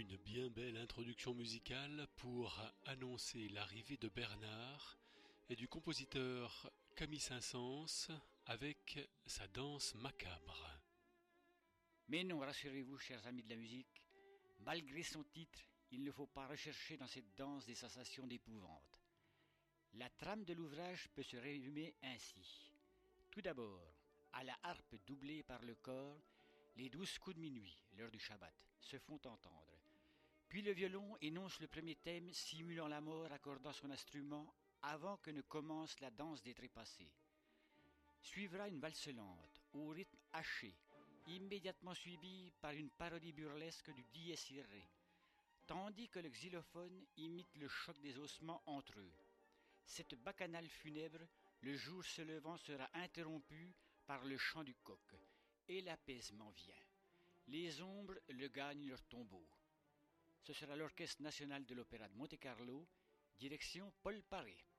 Une bien belle introduction musicale pour annoncer l'arrivée de Bernard et du compositeur Camille Saint-Saëns avec sa danse macabre. Mais non, rassurez-vous, chers amis de la musique, malgré son titre, il ne faut pas rechercher dans cette danse des sensations d'épouvante. La trame de l'ouvrage peut se résumer ainsi. Tout d'abord, à la harpe doublée par le corps, les 12 coups de minuit, l'heure du Shabbat, se font entendre. Puis le violon énonce le premier thème simulant la mort accordant son instrument avant que ne commence la danse des trépassés. Suivra une valse lente, au rythme haché, immédiatement suivie par une parodie burlesque du dies irae, tandis que le xylophone imite le choc des ossements entre eux. Cette bacchanale funèbre, le jour se levant, sera interrompue par le chant du coq, et l'apaisement vient. Les ombres le gagnent leur tombeau. Ce sera l'Orchestre national de l'Opéra de Monte-Carlo, direction Paul Paré.